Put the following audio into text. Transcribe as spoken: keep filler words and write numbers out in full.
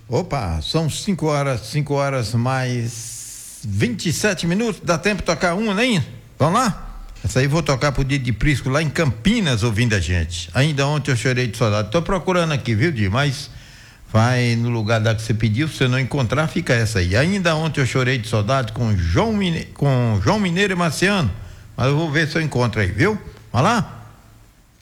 Opa, são cinco horas, cinco horas mais vinte e sete minutos, dá tempo de tocar uma, né? Vamos lá? Essa aí vou tocar pro Didi Prisco lá em Campinas ouvindo a gente. Ainda ontem eu chorei de saudade. Tô procurando aqui, viu, Didi? Mas vai no lugar da que você pediu, se você não encontrar, fica essa aí. Ainda ontem eu chorei de saudade com João Mineiro, com João Mineiro e Marciano. Mas eu vou ver se eu encontro aí, viu? Vamos lá?